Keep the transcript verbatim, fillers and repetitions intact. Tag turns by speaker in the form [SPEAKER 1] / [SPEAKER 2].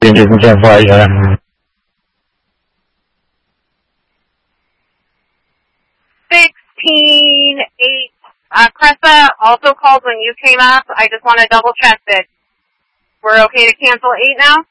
[SPEAKER 1] 这部电话呀。
[SPEAKER 2] Sixteen eight. Uh, Cressa also called when you came up. I just want to double check that we're okay to cancel eight now.